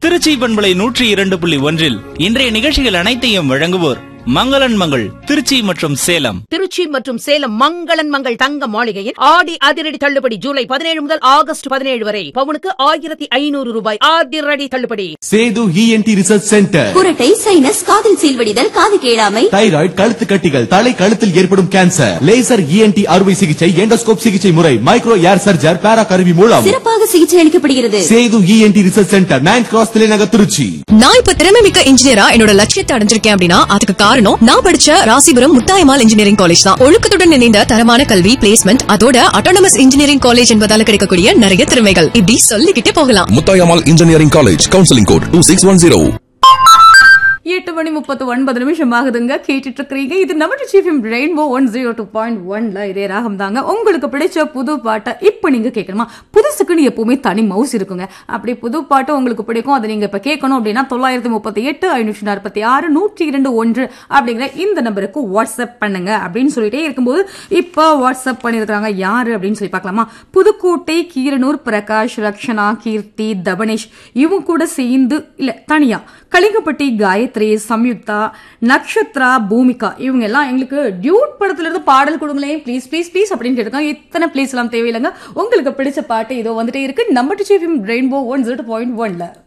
திருச்சி பண்பலை 102.1 இன்றைய நிகழ்ச்சிகள் அனைத்தையும் வழங்குவோர் மங்களன் மங்கள் திருச்சி மற்றும் சேலம். திருச்சி மற்றும் சேலம் மங்களன் மங்கள் தங்க மாளிகையில் ஆடி அதிரடி தள்ளுபடி ஜூலை 17 முதல் ஆகஸ்ட் 17 வரை பவுனுக்கு 1500 ரூபாய் அதிரடி தள்ளுபடி. Setu ENT research centre. குரட்டை, சைனஸ், காதில் சீல்வடிதல், காது கேளாமை, தைராய்டு, கழுத்து கட்டிகள், தலை கழுத்தில் ஏற்படும் கேன்சர், லேசர் ENT அறுவை சிகிச்சை, எண்டோஸ்கோப் சிகிச்சை முறை, மைக்ரோ ஏர் சர்ஜர், பேரா கருவி மூலம் சிறப்பாக சிகிச்சை அளிக்கப்படுகிறது. Setu ENT research centre, 9th cross தலைநகர் திருச்சி. நான் இப்ப திறமை மிக்க இன்ஜினியரா என்னோட லட்சியத்தை அடைஞ்சிருக்கேன் அப்படின்னா அதுக்கு காரணம் நான் படிச்ச ராசிபுரம் முத்தாயம்மாள் இன்ஜினியரிங் காலேஜ் தான். ஒழுக்கத்துடன் இணைந்த தரமான கல்வி, பிளேஸ்மெண்ட், அதோட அட்டானமஸ் இன்ஜினியரிங் காலேஜ் என்பதால கிடைக்கக்கூடிய நிறைய திறமைகள் இப்படி சொல்லிக்கிட்டே போகலாம். Muthayammal engineering college, counselling code 2610. 8:39 ஆகுதுங்க. கேட்டுட்டு இருக்கிறீங்க. இது நம்ம டிஃபம் ரெயின்போ 102.1ல இதே ராகம் தாங்க. உங்களுக்கு பிடிச்ச புது பாட்டை இப்ப நீங்க கேட்கணுமா? புதுசுக்குன்னு எப்பவுமே தனி மவுஸ் இருக்குங்க. அப்படி புது பாட்டு உங்களுக்கு பிடிக்கும், அதை நீங்க இப்ப கேட்கணும் அப்படின்னா 938 546 102.1 அப்படிங்கிற இந்த நம்பருக்கு வாட்ஸ்அப் பண்ணுங்க அப்படின்னு சொல்லிட்டே இருக்கும்போது இப்ப வாட்ஸ்அப் பண்ணிருக்காங்க யாரு அப்படின்னு சொல்லி பார்க்கலாமா? புதுக்கோட்டை, கீரனூர், பிரகாஷ், ரக்ஷனா, கீர்த்தி, தபனேஷ் இவங்க கூட சேர்ந்து இல்ல தனியா கலிங்கப்பட்டி, காயத்ரி, சம்யுக்தா, நக்ஷத்ரா, பூமிகா இவங்க எல்லாம் எங்களுக்கு டியூட் படத்துல இருந்து பாடல் கொடுங்களேன் ப்ளீஸ் ப்ளீஸ் ப்ளீஸ் அப்படின்னு கேட்டிருக்காங்க. இத்தனை ப்ளீஸ் எல்லாம் தேவையில்லைங்க. உங்களுக்கு பிடிச்ச பாட்டு இதோ வந்துட்டே இருக்கு நம்ம டிஃபம் ரெயின்போ 102.1ல.